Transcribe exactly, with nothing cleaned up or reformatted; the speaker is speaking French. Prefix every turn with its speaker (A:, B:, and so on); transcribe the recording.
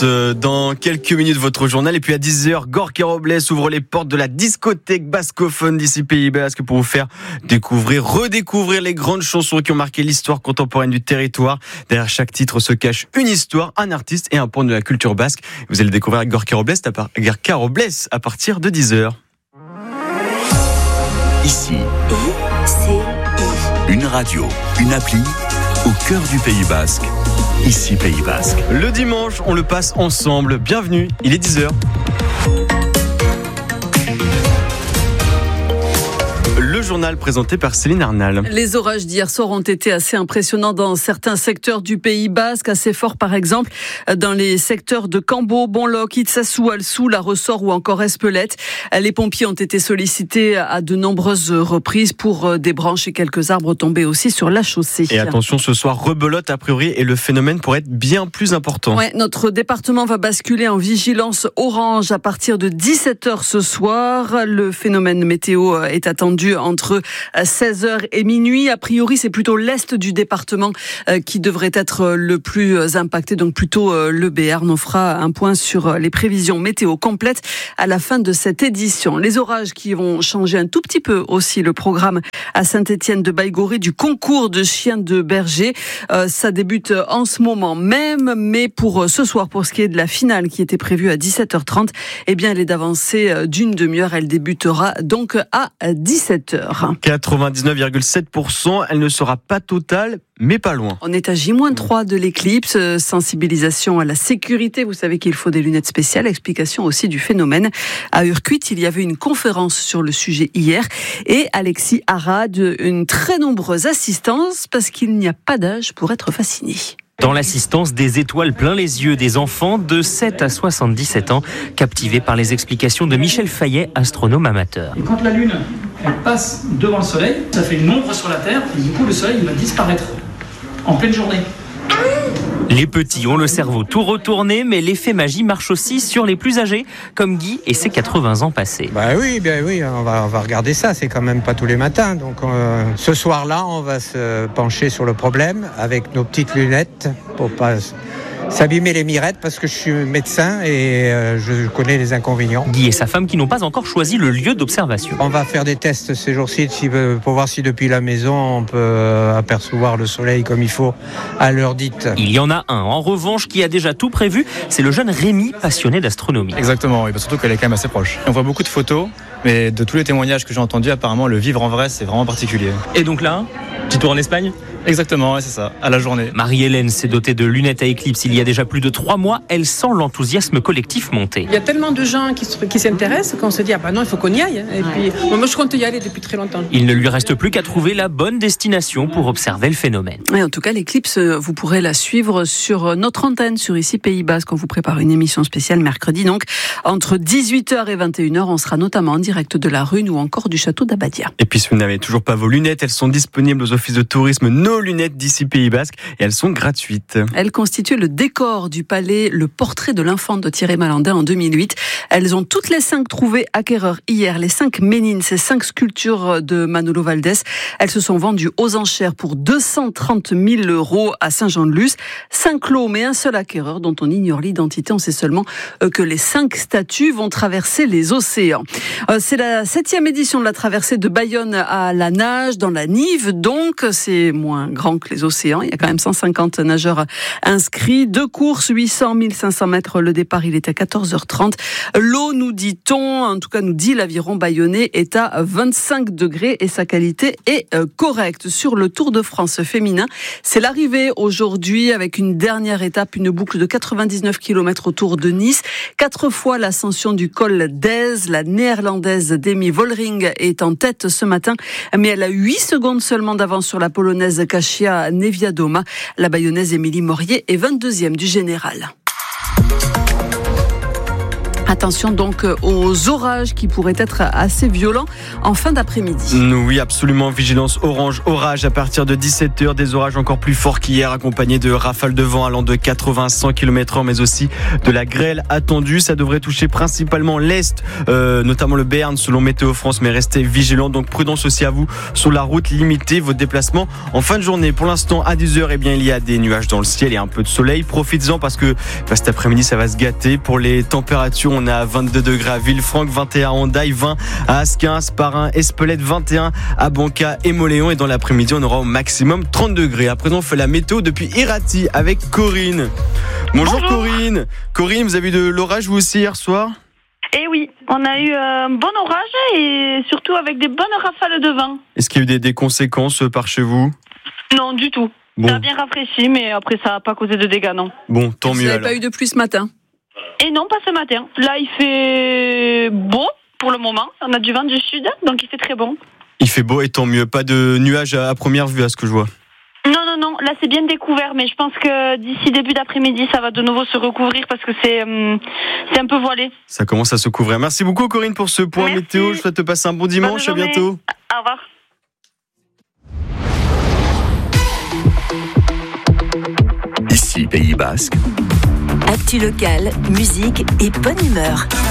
A: présente dans quelques minutes votre journal. Et puis à dix heures, Gorka Robles ouvre les portes de la discothèque bascophone d'ici Pays Basque pour vous faire découvrir, redécouvrir les grandes chansons qui ont marqué l'histoire contemporaine du territoire. Derrière chaque titre se cache une histoire, un artiste et un point de la culture basque. Vous allez découvrir avec Gorka Robles à, par... Gorka Robles à partir de dix heures.
B: Ici, I C I. Une radio, une appli au cœur du Pays Basque. Ici Pays Basque.
A: Le dimanche, on le passe ensemble. Bienvenue, il est dix heures. Le journal présenté par Céline Arnal.
C: Les orages d'hier soir ont été assez impressionnants dans certains secteurs du Pays Basque, assez forts par exemple dans les secteurs de Cambo, Bonloc, Itsassou, Alsou, La Ressort ou encore Espelette. Les pompiers ont été sollicités à de nombreuses reprises pour des branches et quelques arbres tombés aussi sur la chaussée.
A: Et attention, ce soir, rebelote a priori et le phénomène pourrait être bien plus important.
C: Ouais, notre département va basculer en vigilance orange à partir de dix-sept heures ce soir. Le phénomène météo est attendu entre seize heures et minuit. A priori, c'est plutôt l'est du département qui devrait être le plus impacté, donc plutôt le Béarn. On fera un point sur les prévisions météo complètes à la fin de cette édition. Les orages qui vont changer un tout petit peu aussi le programme à Saint-Étienne de Baïgorry du concours de chiens de berger. Euh, ça débute en ce moment même, mais pour ce soir, pour ce qui est de la finale qui était prévue à dix-sept heures trente, eh bien, elle est d'avancée d'une demi-heure. Elle débutera donc à dix-sept heures.
A: quatre-vingt-dix-neuf virgule sept pour cent, elle ne sera pas totale, mais pas loin.
C: On est à J moins trois de l'éclipse, sensibilisation à la sécurité. Vous savez qu'il faut des lunettes spéciales, explication aussi du phénomène. À Urquit, il y avait une conférence sur le sujet hier et Alexis Arad, une très nombreuse assistance parce qu'il n'y a pas d'âge pour être fasciné.
D: Dans l'assistance, des étoiles plein les yeux, des enfants de sept à soixante-dix-sept ans, captivés par les explications de Michel Fayet, astronome amateur.
E: Et quand la Lune elle passe devant le Soleil, ça fait une ombre sur la Terre, et du coup le Soleil il va disparaître en pleine journée.
D: Les petits ont le cerveau tout retourné, mais l'effet magie marche aussi sur les plus âgés, comme Guy et ses quatre-vingts ans passés.
F: Bah oui, bien oui, on va, on va regarder ça, c'est quand même pas tous les matins. Donc euh, ce soir-là, on va se pencher sur le problème avec nos petites lunettes pour pas s'abîmer les mirettes parce que je suis médecin et euh, je connais les inconvénients.
D: Guy et sa femme qui n'ont pas encore choisi le lieu d'observation.
F: On va faire des tests ces jours-ci pour voir si depuis la maison on peut apercevoir le soleil comme il faut à l'heure dite.
D: Il y en a un en revanche qui a déjà tout prévu, c'est le jeune Rémi, passionné d'astronomie.
G: Exactement, oui, surtout qu'elle est quand même assez proche. On voit beaucoup de photos, mais de tous les témoignages que j'ai entendus, apparemment le vivre en vrai c'est vraiment particulier.
D: Et donc là, petit tour en Espagne ?
G: Exactement, ouais, c'est ça, à la journée.
D: Marie-Hélène s'est dotée de lunettes à éclipse il y a déjà plus de trois mois. Elle sent l'enthousiasme collectif monter.
H: Il y a tellement de gens qui, qui s'intéressent qu'on se dit, ah bah non, il faut qu'on y aille. Et puis, moi, je compte y aller depuis très longtemps.
D: Il ne lui reste plus qu'à trouver la bonne destination pour observer le phénomène.
C: Et en tout cas, l'éclipse, vous pourrez la suivre sur notre antenne, sur Ici Pays Basque. On vous prépare une émission spéciale mercredi. Donc, entre dix-huit heures et vingt et une heures, on sera notamment en direct de la Rune ou encore du château d'Abadia.
A: Et puis, si vous n'avez toujours pas vos lunettes, elles sont disponibles aux offices de tourisme Nos Lunettes d'ici Pays Basque et elles sont gratuites.
C: Elles constituent le décor du palais Le Portrait de l'Infant de Thierry Malandin en deux mille huit. Elles ont toutes les cinq trouvé acquéreurs hier. Les cinq Ménines, ces cinq sculptures de Manolo Valdés, elles se sont vendues aux enchères pour deux cent trente mille euros à Saint-Jean-de-Luz. Cinq lots, mais un seul acquéreur dont on ignore l'identité. On sait seulement que les cinq statues vont traverser les océans. C'est la septième édition de la traversée de Bayonne à la nage, dans la Nive. Donc, c'est moins grand que les océans. Il y a quand même cent cinquante nageurs inscrits. Deux courses, huit cents, mille cinq cents mètres. Le départ, il est à quatorze heures trente. L'eau, nous dit-on, en tout cas nous dit l'aviron bayonnais, est à vingt-cinq degrés et sa qualité est correcte. Sur le Tour de France féminin, c'est l'arrivée aujourd'hui avec une dernière étape, une boucle de quatre-vingt-dix-neuf kilomètres autour de Nice. Quatre fois l'ascension du col d'Ez. La néerlandaise Demi Vollering est en tête ce matin, mais elle a huit secondes seulement d'avance sur la polonaise Kasia Neviadoma. La bayonnaise Émilie Morier est vingt-deuxième du général. Attention donc aux orages qui pourraient être assez violents en fin d'après-midi.
A: Oui, absolument. Vigilance orange, orage à partir de dix-sept heures. Des orages encore plus forts qu'hier, accompagnés de rafales de vent allant de quatre-vingts à cent kilomètres heure, mais aussi de la grêle attendue. Ça devrait toucher principalement l'Est, euh, notamment le Béarn selon Météo France, mais restez vigilants. Donc prudence aussi à vous sur la route. Limitez vos déplacements en fin de journée. Pour l'instant, à dix heures, eh bien, il y a des nuages dans le ciel et un peu de soleil. Profites-en parce que bah, cet après-midi, ça va se gâter. Pour les températures, on est à vingt-deux degrés à Villefranche, vingt et un à Hendaye, vingt à Asquin, Sparin, Espelette, vingt et un à Banca et Moléon. Et dans l'après-midi, on aura au maximum trente degrés. À présent, on fait la météo depuis Irati avec Corinne. Bonjour, Bonjour. Corinne. Corinne, vous avez eu de l'orage vous aussi hier soir ?
I: Eh oui, on a eu un bon orage et surtout avec des bonnes rafales de vent.
A: Est-ce qu'il y a eu des, des conséquences par chez vous ?
I: Non, du tout. Bon. Ça a bien rafraîchi, mais après ça n'a pas causé de dégâts, non.
A: Bon, tant mieux.
C: Vous n'avez
A: alors.
C: pas eu de pluie ce matin ?
I: Et non, pas ce matin. Là, il fait beau pour le moment. On a du vent du sud, donc il fait très bon.
A: Il fait beau et tant mieux. Pas de nuages à première vue à ce que je vois.
I: Non, non, non. Là, c'est bien découvert, mais je pense que d'ici début d'après-midi, ça va de nouveau se recouvrir parce que c'est, hum, c'est un peu voilé.
A: Ça commence à se couvrir. Merci beaucoup, Corinne, pour ce point
I: Merci.
A: météo. Je souhaite te passer un bon dimanche. À bientôt.
I: Au revoir.
B: Ici, Pays Basque.
J: Actu locale, musique et bonne humeur.